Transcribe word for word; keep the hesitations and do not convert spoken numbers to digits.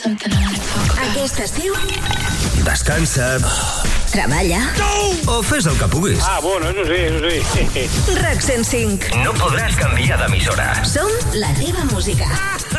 Aquest estiu Descansa. Treballa. O fes el que puguis. Ah, bueno, eso sí, eso sí. RAC cent cinc. No podràs canviar d'emissora. Som la teva música.